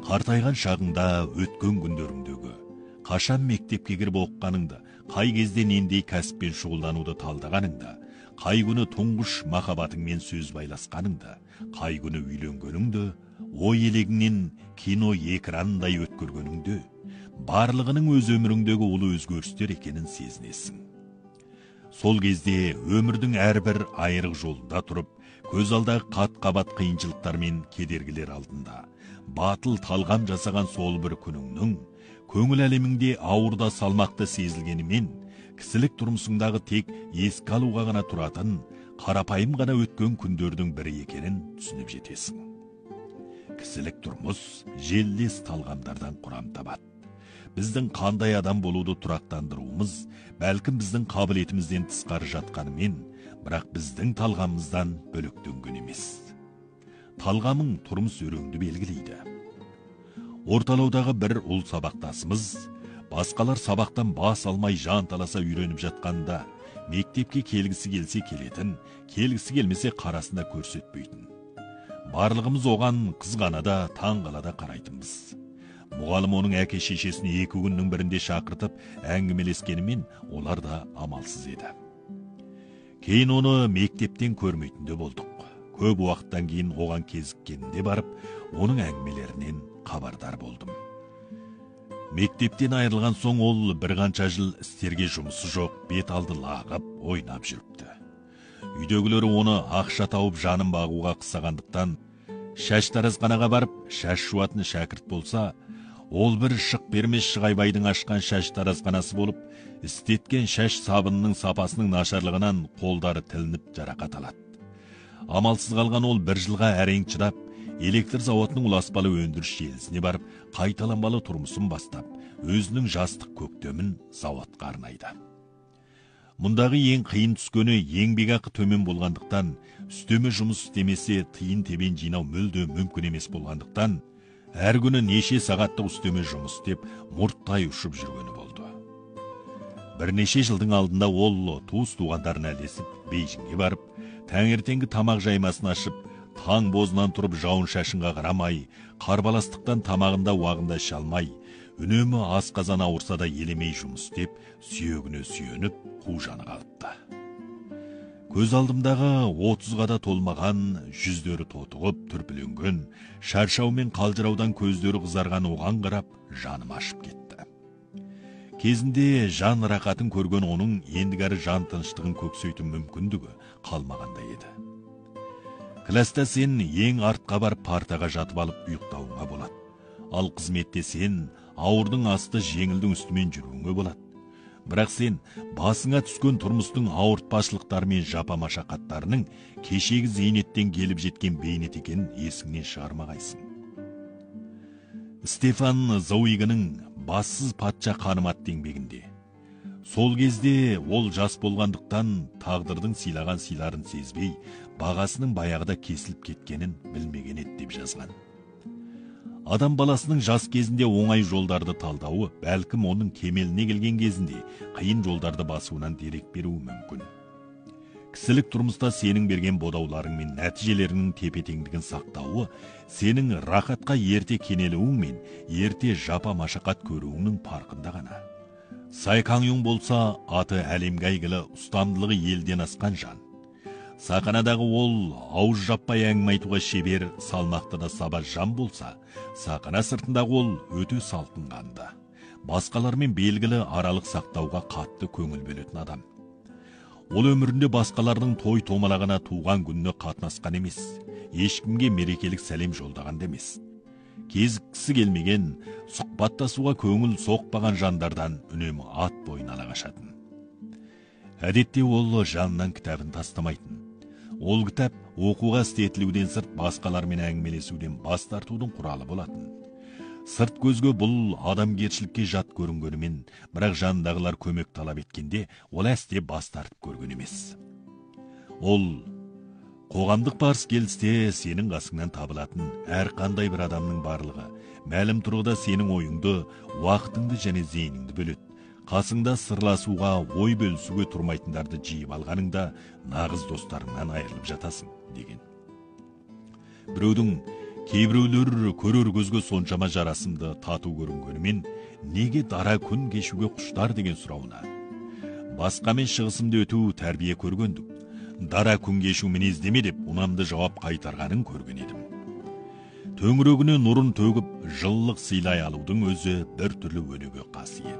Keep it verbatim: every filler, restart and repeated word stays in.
Қартайған шағыңда өткен күндеріңдегі, қашан мектепке кіріп оқығаныңды, қай кезде нендей кәсіппен шұғылдануды талдағаныңда, қай күні тұңғыш махаббатыңмен сөз байласқаныңда, қай күні үйленгеніңді, ой елегіңнен кино экранындай өткөргеніңді, барлығының өз өміріңдегі ұлы өзгерістер екенін сезінесің. Сол кезде өмірдің әрбір айырық жолында тұрып, көз алдағы қат-қабат қиыншылықтар мен кедергілер алдында, батыл талғам жасаған сол бір күніңнің, көңіл әлеміңде ауырда салмақты сезілгенімен, кісілік тұрмысыңдағы тек еске алуға ғана тұратын, қарапайым ғана өткен күндердің бірі екенін түсініп жетесің. Кісілік тұрмыс желдес талғамдардан құрам табады. Біздің қандай адам болуды тұрақтандыруымыз, бәлкім біздің қабілетімізден тысқары жатқанымен, бірақ біздің талғамымыздан бөлектенген емес. Талғамың тұрмыс өреңді белгілейді. Орталаудағы бір ұл сабақтасымыз, басқалар сабақтан бас алмай жан таласа үйреніп жатқанда, мектепке келгісі келсе келетін, келгісі келмесе қарасында көрсетпейтін. Барлығымыз оған қызғанада, таңғалада қарайтынбыз. Мұғалім оның әке шешесін екі күннің бірінде шақыртып әңгімелескенімен, олар да амалсыз еді. Кейін оны мектептен көрмейтінде болдық. Көп уақыттан кейін оған кезіккенінде барып, оның әңгімелерінен хабардар болдым. Мектептен айырылған соң ол бір қанша жыл істерге жұмысы жоқ, бет алды лағып, ойнап жүріпті. Үйдегілері оны ақша тауып жанын бағуға қысағандықтан, шаш таразханаға барып, шаш жуатын шәкірт болса, ол бір шық бермес Шығайбайдың ашқан шаш таразханасы болып, істеткен шаш сабынының сапасының нашарлығынан қолдары тілініп жарақат алады. Амалсыз қалған ол бір жылға әрең шыдап, электр зауытының ұласпалы өндіріс желісіне барып, қайталанбалы тұрмысын бастап, өзінің жастық көктемін зауытқа арнайды. Мұндағы ең қиын түскені еңбекақы төмен болғандықтан, үстеме жұмыс істемесе тиын тебен жинау мүлде мүмкін емес болғандықтан, әр күні неше сағаттық үстеме жұмыс істеп, мұрттай ұшып жүргені болды. Бірнеше жылдың алдында ол туыс туғандарын әлдесіп, Бейжіңге барып, таңертеңгі тамақ жаймасын ашып, таң бозынан тұрып жауын шашынға қарамай, қарбаластықтан тамағында уағында іше алмай, үнемі асқазан ауырса да елемей жұмыс істеп, сүйегіне сүйеніп, қужаны қалыпты. Көз алдымдағы отызға да толмаған, жүздері тотығып, түрпіленген, шаршау мен қалжыраудан көздері қызарған оған қарап, жаным ашып кетті. Кезінде жан рақатын көрген оның ендігәрі жан тыныштығын көксейтін мүмкіндігі қалмағандай еді. Класта сен ең артқа барып партаға жатып алып ұйықтауыңа болады. Ал қызметте сен ауырдың асты жеңілдің үстімен жүруіңе болады. Бірақ сен басыңа түскен тұрмыстың ауыртпашылықтары мен жапа машақаттарының кешегі зейнеттен келіп жеткен бейнет екенін есіңнен шығармағайсың. Стефан Зауигінің бассыз патша қанымат еңбегінде. Сол кезде ол жас болғандықтан тағдырдың сыйлаған сыйларын сезбей, бағасының баяғыда кесіліп кеткенін білмеген еді деп жазған. Адам баласының жас кезінде оңай жолдарды талдауы, бәлкім оның кемеліне келген кезінде қиын жолдарды басуынан дерек беруі мүмкін. Кісілік тұрмыста сенің берген бодауларың мен нәтижелерінің тепе-теңдігін сақтауы, сенің рақатқа ерте кенелуің мен ерте жапа машақат көруіңнің парқында ғана. Цай Каңюң болса, аты әлемге әйгілі, ұстамдылығы елден асқан жан. Сақанадағы ол ауыз жаппай әңгіме айтуға шебер, салмақты да сабаз жан болса, сақана сыртындағы ол өте салтынғанды. Басқалармен белгілі аралық сақтауға қатты көңіл бөлетін адам. Ол өмірінде басқалардың той томалағына туған күніне қатынасқан емес, ешкімге мерекелік сәлем жолдаған емес. Кезіккісі келмеген, сұхбаттасуға көңіл соқпаған жандардан үнемі ат бойын ала қашатын. Әдетте ол жанынан кітабын тастамайтын. Ол кітап оқуға істетілуден сырт басқалармен әңгімелесуден бас тартудың құралы болатын. Сырт көзге бұл адамгершілікке жат көрінгенімен, бірақ жанындағылар көмек талап еткенде, ол әсте бас тартып көрген емес. Ол қоғамдық барыс келісте сенің қасыңнан табылатын әр қандай бір адамның барлығы, мәлім тұрғыда сенің ойыңды, уақытыңды және зейініңді бөледі. Қасыңда сырласуға, ой бөлісуге тұрмайтындарды жиып алғаныңда нағыз достарыңнан айырылып жатасың, деген. Біреудің кейбіреулер көрер көзге соншама жарасымды тату көрінгенімен неге дара күн кешуге құштар деген сұрауына басқа мен шығысымды өту тәрбие көргендік, дара күн кешу мінездеме деп ұнамды жауап қайтарғанын көрген едім. Төңірегіне нұрын төгіп жылылық сыйлай алудың өзі бір түрлі өнеге қасиет.